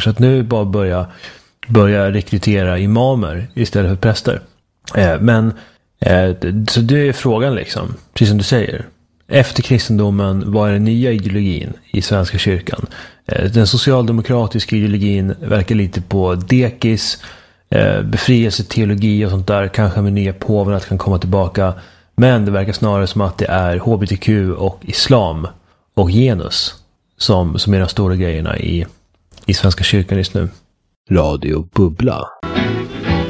Så att nu bara börja rekrytera imamer istället för präster. Så det är frågan liksom, precis som du säger. Efter kristendomen, vad är den nya ideologin i Svenska kyrkan? Den socialdemokratiska ideologin verkar lite på dekis, befrielseteologi och sånt där. Kanske med nya påven att kan komma tillbaka. Men det verkar snarare som att det är HBTQ och islam och genus som är de stora grejerna i Svenska kyrkan just nu. Radio Bubbla.